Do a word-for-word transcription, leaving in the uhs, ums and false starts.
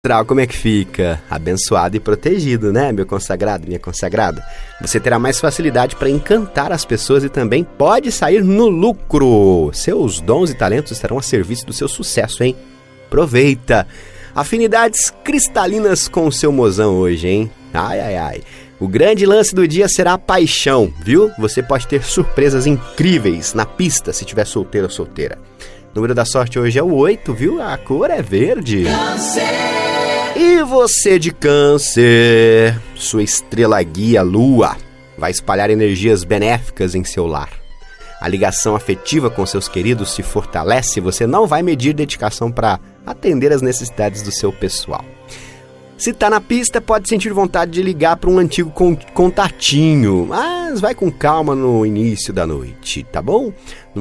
Como é que fica? Abençoado e protegido, né, meu consagrado, minha consagrada? Você terá mais facilidade para encantar as pessoas e também pode sair no lucro. Seus dons e talentos estarão a serviço do seu sucesso, hein? Aproveita! Afinidades cristalinas com o seu mozão hoje, hein? Ai, ai, ai. O grande lance do dia será a paixão, viu? Você pode ter surpresas incríveis na pista se tiver solteiro ou solteira. O número da sorte hoje é o oito, viu? A cor é verde. Câncer. E você de Câncer, sua estrela guia Lua vai espalhar energias benéficas em seu lar. A ligação afetiva com seus queridos se fortalece e você não vai medir dedicação para atender às necessidades do seu pessoal. Se tá na pista, pode sentir vontade de ligar para um antigo contatinho, mas vai com calma no início da noite, tá bom?